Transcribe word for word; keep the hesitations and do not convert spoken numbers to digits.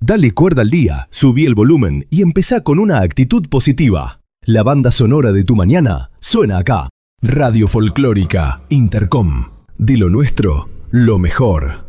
Dale cuerda al día, subí el volumen y empezá con una actitud positiva. La banda sonora de tu mañana suena acá. Radio Folclórica Intercom. De lo nuestro, lo mejor.